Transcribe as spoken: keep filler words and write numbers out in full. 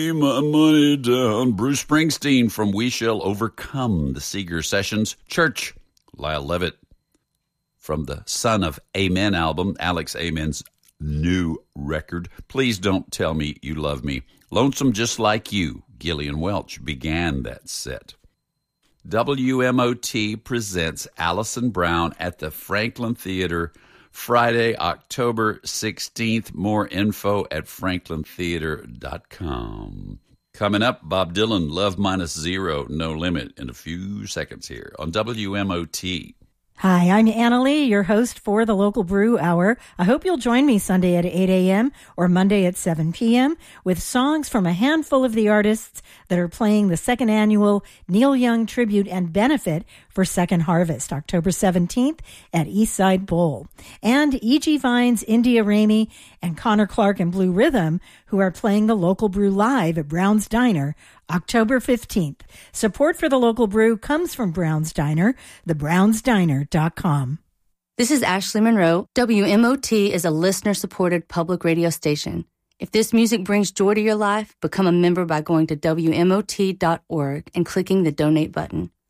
My money down. Bruce Springsteen from We Shall Overcome, the Seeger Sessions. Church, Lyle Levitt from the Son of Amen album, Alex Amen's new record. Please Don't Tell Me You Love Me. Lonesome Just Like You, Gillian Welch began that set. W M O T presents Alison Brown at the Franklin Theater Friday, October sixteenth. More info at franklin theater dot com. Coming up, Bob Dylan, Love Minus Zero, No Limit, in a few seconds here on W M O T. Hi, I'm Anna Lee, your host for the Local Brew Hour. I hope you'll join me Sunday at eight a.m. or Monday at seven p.m. with songs from a handful of the artists that are playing the second annual Neil Young Tribute and Benefit for Second Harvest, October seventeenth at Eastside Bowl. And E G. Vines, India Ramey, and Connor Clark and Blue Rhythm, who are playing the Local Brew live at Brown's Diner, October fifteenth. Support for the Local Brew comes from Brown's Diner, the browns diner dot com. This is Ashley Monroe. W M O T is a listener-supported public radio station. If this music brings joy to your life, become a member by going to W M O T dot org and clicking the donate button.